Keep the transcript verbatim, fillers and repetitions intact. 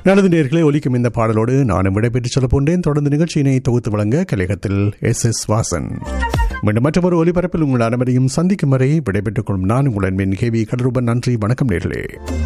நல்லது நேயர்களே, ஒலிக்கும் இந்த பாடலோடு நானும் விடைபெற்றுச் செல்ல போன்றேன். தொடர்ந்து நிகழ்ச்சியினை தொகுத்து வழங்க கலையகத்தில் எஸ் எஸ் வாசன். மீண்டும் மற்றொரு ஒலிபரப்பில் உங்கள் அனைவரையும் சந்திக்கும் வரை விடைபெற்றுக் கொள்ளும் நான் உங்கள் அன்பின் கே வி கடரூபன். நன்றி, வணக்கம் நேயர்களே.